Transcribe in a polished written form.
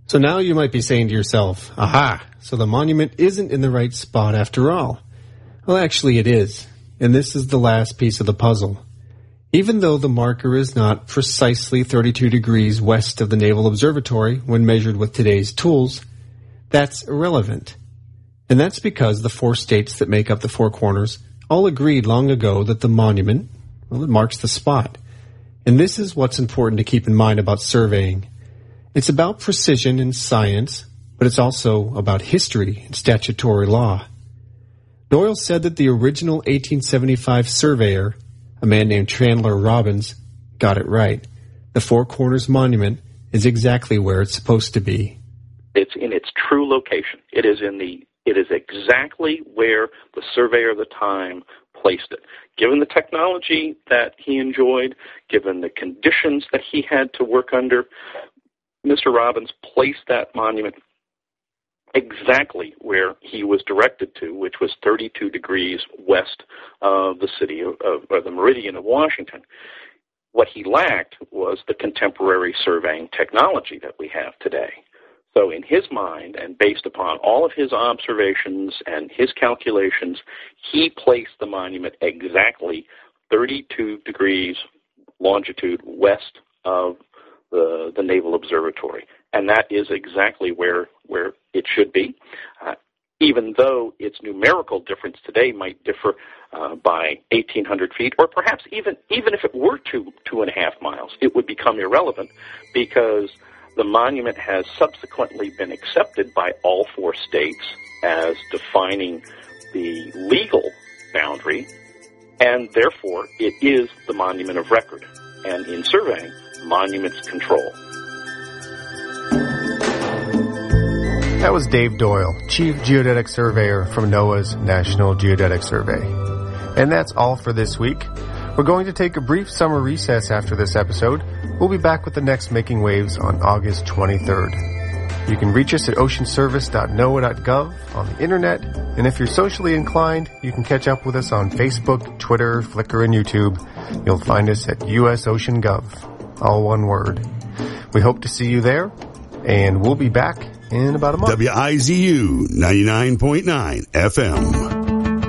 So now you might be saying to yourself, aha, so the monument isn't in the right spot after all. Well, actually it is, and this is the last piece of the puzzle. Even though the marker is not precisely 32 degrees west of the Naval Observatory when measured with today's tools, that's irrelevant. And that's because the 4 states that make up the Four Corners all agreed long ago that the monument, well, it marks the spot. And this is what's important to keep in mind about surveying. It's about precision and science, but it's also about history and statutory law. Doyle said that the original 1875 surveyor, a man named Chandler Robbins, got it right. The Four Corners Monument is exactly where it's supposed to be. It's in its true location. It is exactly where the surveyor of the time placed it. Given the technology that he enjoyed, given the conditions that he had to work under, Mr. Robbins placed that monument exactly where he was directed to, which was 32 degrees west of the city of the meridian of Washington. What he lacked was the contemporary surveying technology that we have today. So in his mind, and based upon all of his observations and his calculations, he placed the monument exactly 32 degrees longitude west of the Naval Observatory. And that is exactly where it should be. Even though its numerical difference today might differ by 1,800 feet, or perhaps even if it were 2.5 miles, it would become irrelevant because the monument has subsequently been accepted by all 4 states as defining the legal boundary, and therefore it is the monument of record. And in surveying, monuments control. That was Dave Doyle, Chief Geodetic Surveyor from NOAA's National Geodetic Survey. And that's all for this week. We're going to take a brief summer recess after this episode. We'll be back with the next Making Waves on August 23rd. You can reach us at oceanservice.noaa.gov on the internet, and if you're socially inclined, you can catch up with us on Facebook, Twitter, Flickr, and YouTube. You'll find us at US Ocean Gov, all one word. We hope to see you there, and we'll be back in about a month. WIZU 99.9 FM.